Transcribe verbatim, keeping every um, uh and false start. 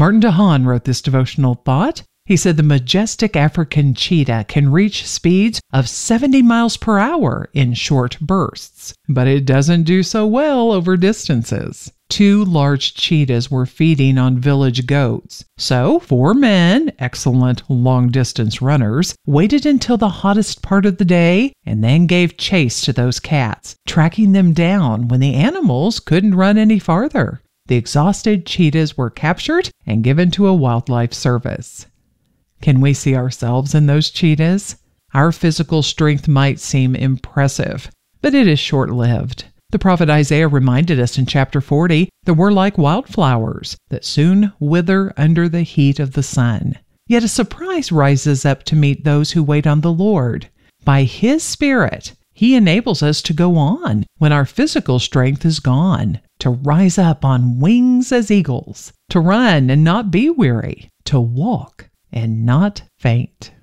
Martin DeHaan wrote this devotional thought. He said the majestic African cheetah can reach speeds of seventy miles per hour in short bursts, but it doesn't do so well over distances. Two large cheetahs were feeding on village goats. So four men, excellent long-distance runners, waited until the hottest part of the day and then gave chase to those cats, tracking them down when the animals couldn't run any farther. The exhausted cheetahs were captured and given to a wildlife service. Can we see ourselves in those cheetahs? Our physical strength might seem impressive, but it is short-lived. The prophet Isaiah reminded us in chapter forty that we're like wildflowers that soon wither under the heat of the sun. Yet a surprise rises up to meet those who wait on the Lord. By His Spirit, He enables us to go on when our physical strength is gone, to rise up on wings as eagles, to run and not be weary, to walk and not faint.